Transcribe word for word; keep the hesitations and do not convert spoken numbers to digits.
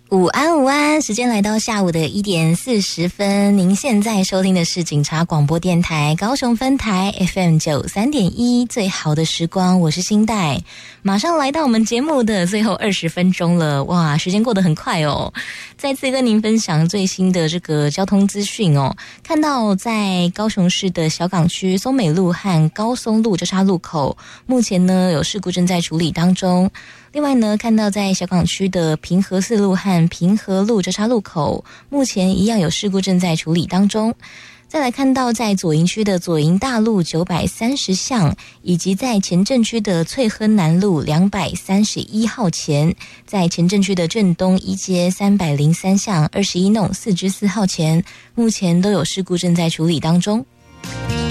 午安午安，时间来到下午的一点四十分，您现在收听的是警察广播电台高雄分台 F M 九三点一，最好的时光，我是新代，马上来到我们节目的最后二十分钟了，哇，时间过得很快哦。再次跟您分享最新的这个交通资讯哦，看到在高雄市的小港区松美路和高松路交叉路口，目前呢有事故正在处理当中。另外呢，看到在小港区的平和四路和平和路交叉路口，目前一样有事故正在处理当中。再来看到在左营区的左营大路九百三十巷，以及在前镇区的翠亨南路两百三十一号前，在前镇区的镇东一街三百零三巷二十一弄四之四号前，目前都有事故正在处理当中。